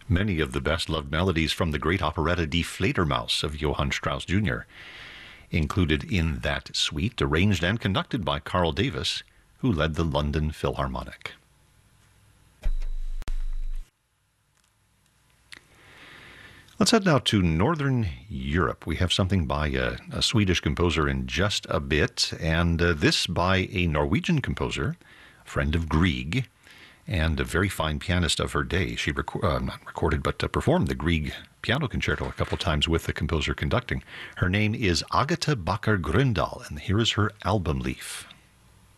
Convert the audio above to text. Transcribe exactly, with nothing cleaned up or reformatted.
Many of the best-loved melodies from the great operetta Die Fledermaus of Johann Strauss Junior included in that suite, arranged and conducted by Carl Davis, who led the London Philharmonic. Let's head now to Northern Europe. We have something by a, a Swedish composer in just a bit, and uh, this by a Norwegian composer, a friend of Grieg, and a very fine pianist of her day. She rec- uh, not recorded, but uh, performed the Grieg piano concerto a couple times with the composer conducting. Her name is Agatha Bakker Grøndal, and here is her album leaf.